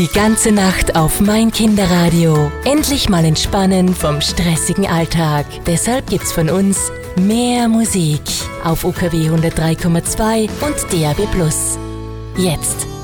Die ganze Nacht auf Mein Kinderradio. Endlich mal entspannen vom stressigen Alltag. Deshalb gibt's von uns mehr Musik auf UKW 103,2 und DAB+. Jetzt